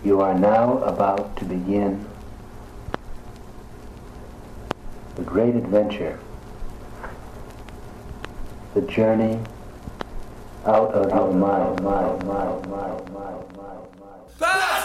You are now about to begin the great adventure, the journey out of your mind.